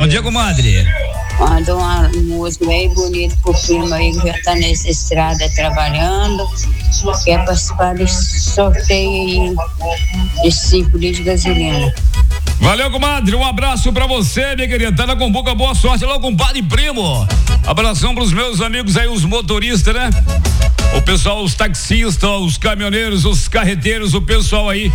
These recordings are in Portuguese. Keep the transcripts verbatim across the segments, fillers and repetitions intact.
dia, comadre. Manda uma música bem bonita pro primo aí que já tá nessa estrada trabalhando. Quer participar desse sorteio aí de cinco litros de gasolina. Valeu, comadre, um abraço pra você, minha querida, tá na Cumbuca, boa sorte lá, compadre e primo. Abração pros meus amigos aí, os motoristas, né? O pessoal, os taxistas, os caminhoneiros, os carreteiros, o pessoal aí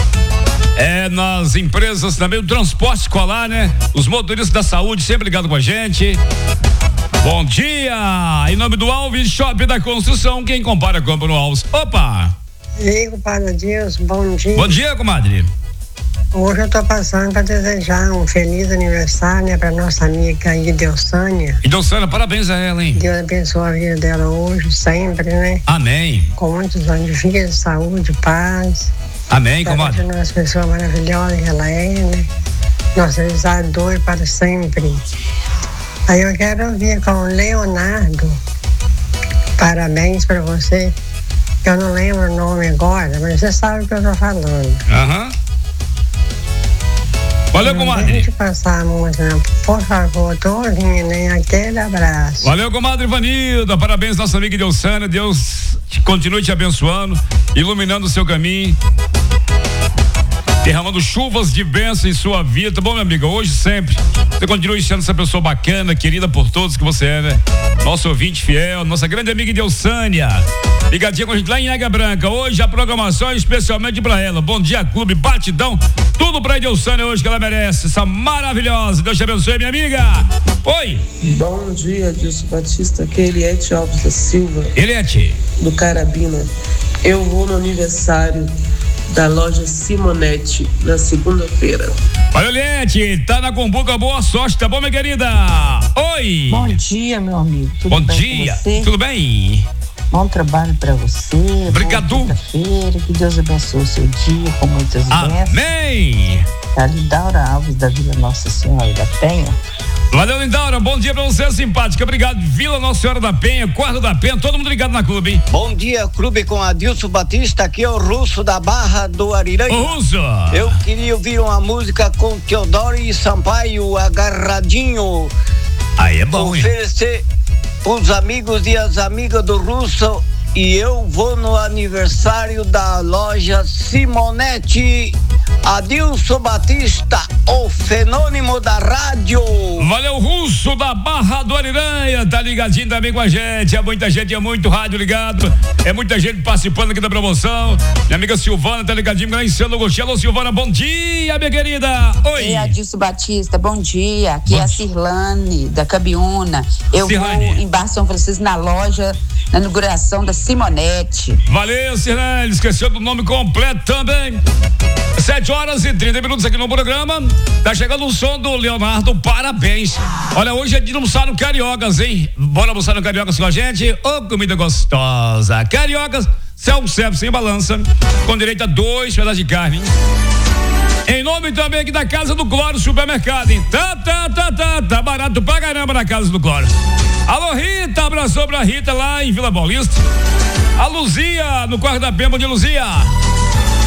é nas empresas também, o transporte escolar, né? Os motoristas da saúde sempre ligados com a gente. Bom dia! Em nome do Alves Shopping da Construção, quem compara compra no Alves. Opa! E aí, compadre Deus, bom dia. Bom dia, comadre. Hoje eu tô passando para desejar um feliz aniversário, né, pra nossa amiga Idelsânia. Idelsânia, parabéns a ela, hein? Deus abençoe a vida dela hoje, sempre, né? Amém. Com muitos anos de vida, saúde, paz. Amém, comadre. Uma pessoa maravilhosa que ela é, né? Nossa realizador para sempre. Aí eu quero ouvir com o Leonardo. Parabéns para você. Eu não lembro o nome agora, mas você sabe o que eu tô falando. Aham. Uhum. Valeu, comadre. Deixa eu passar a música, por favor, Torinho, né? Aquele abraço. Valeu, comadre Vanilda. Parabéns, nossa amiga Idelsânia. Deus te, continue te abençoando, iluminando o seu caminho, derramando chuvas de bênção em sua vida, tá bom, minha amiga? Hoje, sempre. Você continua sendo essa pessoa bacana, querida por todos que você é, né? Nosso ouvinte fiel, nossa grande amiga Idelsânia. Ligadinha com a gente lá em Águia Branca. Hoje a programação é especialmente pra ela. Bom dia, clube, batidão. Tudo pra Idelsânia hoje que ela merece. Essa maravilhosa. Deus te abençoe, minha amiga. Oi. Bom dia, Dilson Batista. Aqui é Eliette Alves da Silva. Eliette. Do Carabina. Eu vou no aniversário da loja Simonetti na segunda-feira. Valeu, Eliette. Tá na Cumbuca, boa sorte, tá bom, minha querida? Oi. Bom dia, meu amigo. Tudo bom bem dia. Com você? Tudo bem? Bom trabalho pra você. Obrigado. Feira, que Deus abençoe o seu dia com muitas bênçãos. Amém. A Lindaura Alves da Vila Nossa Senhora da Penha. Valeu, Lindaura, bom dia pra você, simpática, obrigado. Vila Nossa Senhora da Penha, Quarto da Penha, todo mundo ligado na clube, hein? Bom dia, clube com Adilson Batista, aqui é o Russo da Barra do Ariranha. Ô, Russo! Eu queria ouvir uma música com Teodoro e Sampaio, Agarradinho. Aí é bom, hein? Oferecer pros amigos e as amigas do Russo, e eu vou no aniversário da loja Simonetti. Adilson Batista, o fenômeno da rádio. Valeu, Russo da Barra do Ariranha, tá ligadinho também com a gente. É muita gente, é muito rádio ligado, é muita gente participando aqui da promoção. Minha amiga Silvana tá ligadinho lá em São Agostinho. Alô, Silvana, bom dia, minha querida. Oi. Ei, Adilson Batista, bom dia. Aqui bom. É a Cirlane da Cabiúna. Eu Cirlane. Vou em Bar São Francisco na loja, na inauguração da Simonetti. Valeu, Cirlane, esqueceu do nome completo também. Sete horas e trinta minutos aqui no programa. Tá chegando o som do Leonardo, parabéns. Olha, hoje é de almoçar no Cariocas, hein? Bora almoçar no Cariocas com a gente? Ô, oh, comida gostosa. Cariocas, self-service sem balança, com direito a dois pedaços de carne, hein? Em nome também aqui da Casa do Cloro Supermercado, hein? Tá, tá, tá, tá, tá barato pra caramba na Casa do Cloro. Alô, Rita, abraçou pra Rita lá em Vila Paulista. A Luzia, no Quarto da Penha, bom dia, Luzia.